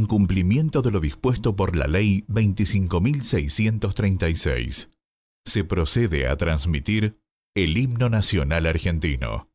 en cumplimiento de lo dispuesto por la Ley 25.636. Se procede a transmitir el himno nacional argentino.